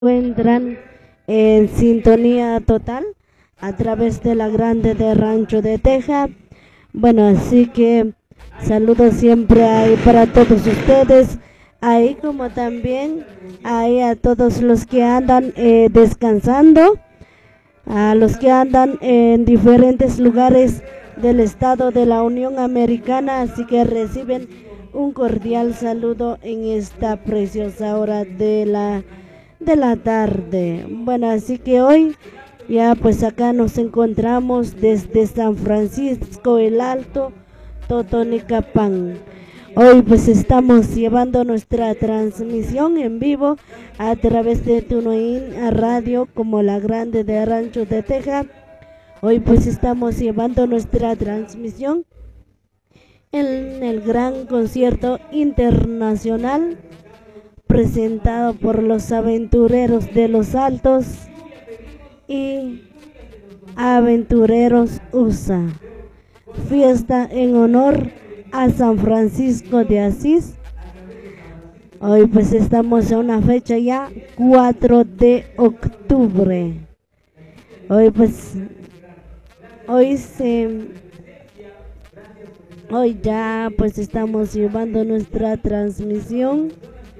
encuentran en sintonía total a través de la grande de Rancho de Teja. Bueno, así que saludos siempre ahí para todos ustedes, ahí como también ahí a todos los que andan descansando, a los que andan en diferentes lugares del estado de la Unión Americana, así que reciben un cordial saludo en esta preciosa hora de la tarde. Bueno, así que hoy ya pues acá nos encontramos desde San Francisco el Alto, Totonicapán. Hoy pues estamos llevando nuestra transmisión en vivo a través de Tunoín a Radio como la grande de Rancho de Teja. Hoy pues estamos llevando nuestra transmisión en el gran concierto internacional presentado por los Aventureros de los Altos y Aventureros USA. Fiesta en honor a San Francisco de Asís. Hoy pues estamos en una fecha ya 4 de octubre. Hoy ya pues estamos llevando nuestra transmisión.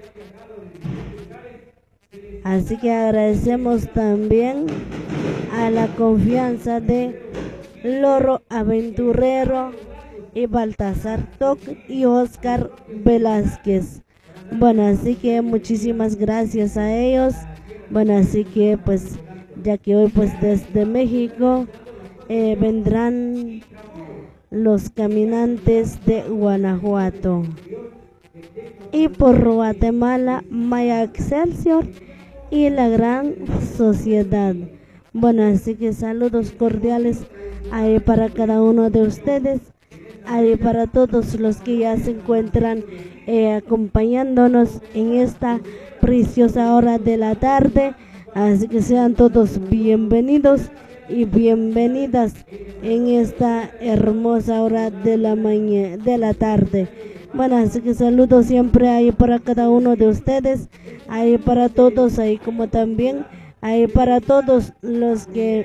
Así que agradecemos también a la confianza de Loro Aventurero y Baltasar Toc y Oscar Velázquez. Bueno, así que muchísimas gracias a ellos. Bueno, así que pues ya que hoy pues desde México vendrán los caminantes de Guanajuato y por Guatemala Maya Excelsior y la Gran Sociedad. Bueno, así que saludos cordiales ahí para cada uno de ustedes, ahí para todos los que ya se encuentran acompañándonos en esta preciosa hora de la tarde. Así que sean todos bienvenidos y bienvenidas en esta hermosa hora de la tarde. Bueno, así que saludos siempre ahí para cada uno de ustedes, ahí para todos, ahí como también ahí para todos los que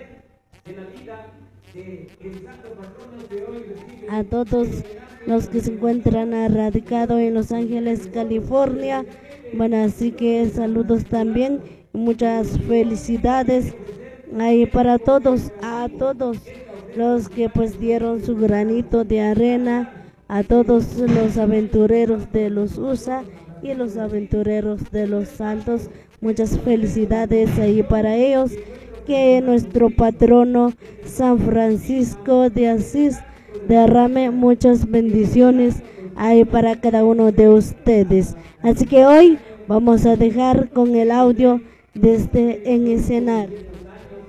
se encuentran radicados en Los Ángeles, California. Bueno, así que saludos también, muchas felicidades ahí para todos, a todos los que pues dieron su granito de arena, a todos los aventureros de los USA y los aventureros de los Altos. Muchas felicidades ahí para ellos, que nuestro patrono San Francisco de Asís derrame muchas bendiciones ahí para cada uno de ustedes. Así que hoy vamos a dejar con el audio desde en escenario.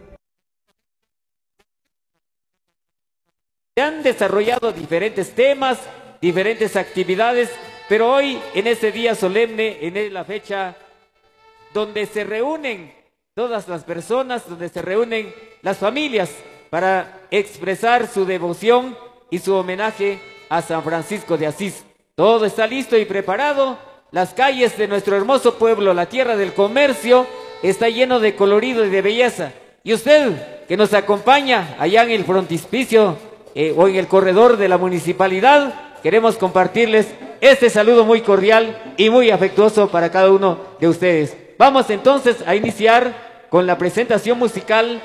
Se han desarrollado diferentes temas, diferentes actividades, pero hoy en este día solemne, en la fecha donde se reúnen todas las personas, donde se reúnen las familias para expresar su devoción y su homenaje a San Francisco de Asís. Todo está listo y preparado. Las calles de nuestro hermoso pueblo, la tierra del comercio, está lleno de colorido y de belleza. Y usted que nos acompaña allá en el frontispicio o en el corredor de la municipalidad, queremos compartirles este saludo muy cordial y muy afectuoso para cada uno de ustedes. Vamos entonces a iniciar con la presentación musical.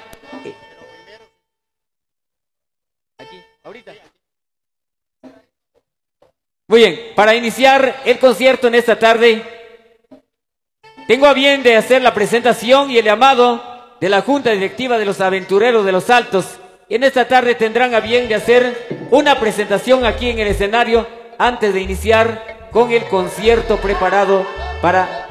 Aquí, ahorita. Muy bien, para iniciar el concierto en esta tarde, tengo a bien de hacer la presentación y el llamado de la Junta Directiva de los Aventureros de los Altos. En esta tarde tendrán a bien de hacer una presentación aquí en el escenario antes de iniciar con el concierto preparado para...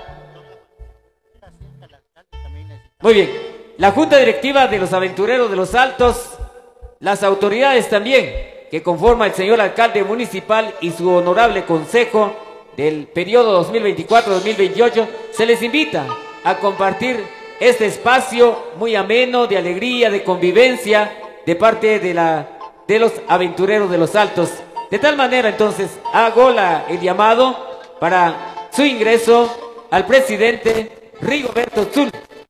Muy bien, la Junta Directiva de los Aventureros de los Altos, las autoridades también que conforma el señor alcalde municipal y su honorable consejo del periodo 2024-2028, se les invita a compartir este espacio muy ameno, de alegría, de convivencia, de parte de los Aventureros de los Altos. De tal manera, entonces, hago el llamado para su ingreso al presidente Rigoberto Zul.